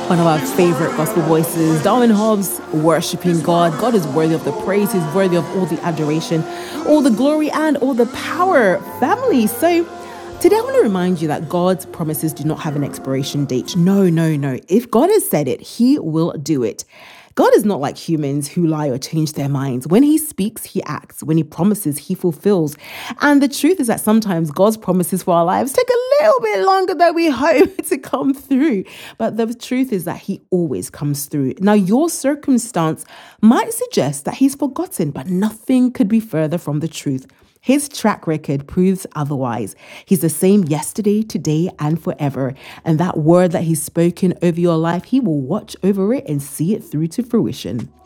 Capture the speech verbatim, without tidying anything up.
One of our favorite gospel voices, Darwin Hobbs, worshiping God. God is worthy of the praise. He's worthy of all the adoration, all the glory, and all the power. Family. So today I want to remind you that God's promises do not have an expiration date. No, no, no. If God has said it, he will do it. God is not like humans who lie or change their minds. When he speaks, he acts. When he promises, he fulfills. And the truth is that sometimes God's promises for our lives take a little bit longer than we hope to come through. But the truth is that he always comes through. Now, your circumstance might suggest that he's forgotten, but nothing could be further from the truth. His track record proves otherwise. He's the same yesterday, today, and forever. And that word that he's spoken over your life, he will watch over it and see it through to fruition.